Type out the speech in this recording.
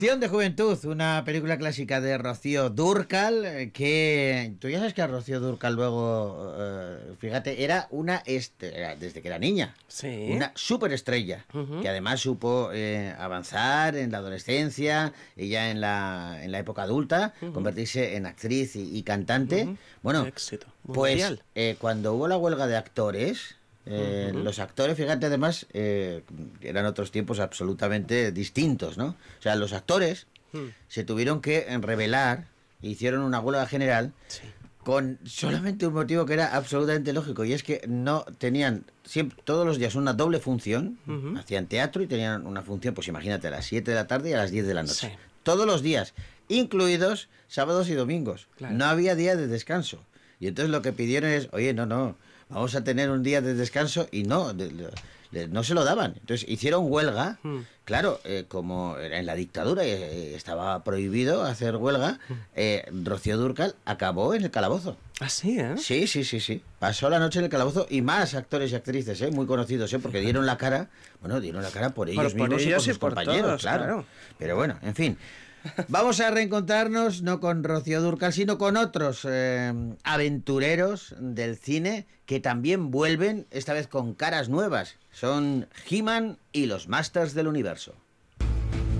Cuestión de Juventud, una película clásica de Rocío Dúrcal, que tú ya sabes que a Rocío Dúrcal luego, fíjate, era desde que era niña, Sí. una superestrella, Ujú. que además supo avanzar en la adolescencia y ya en la época adulta, Ujú. convertirse en actriz y cantante. Ujú. Bueno, Éxito pues mundial. cuando hubo la huelga de actores, Ujú. los actores, fíjate, además, eran otros tiempos absolutamente distintos, ¿no? O sea, los actores Mm. se tuvieron que rebelar, hicieron una huelga general Sí. con solamente un motivo que era absolutamente lógico, y es que no tenían todos los días una doble función, Ujú. hacían teatro y tenían una función, pues imagínate, a las 7 de la tarde y a las 10 de la Sí, noche. Todos los días, incluidos sábados y domingos. claro. No había día de descanso. Y entonces lo que pidieron es, oye, no, vamos a tener un día de descanso, y no, no se lo daban. Entonces hicieron huelga. Mm. Claro, como era en la dictadura estaba prohibido hacer huelga, Rocío Dúrcal acabó en el calabozo. Ah, sí, ¿eh? Sí, sí, sí, sí. Pasó la noche en el calabozo, y más actores y actrices, muy conocidos, porque Fíjate. dieron la cara, bueno, dieron la cara por ellos Por mismos y por ellos y sus por compañeros, todos, claro. claro. Pero bueno, en fin. Vamos a reencontrarnos no con Rocío Dúrcal, sino con otros aventureros del cine que también vuelven, esta vez con caras nuevas. Son He-Man y los Masters del Universo.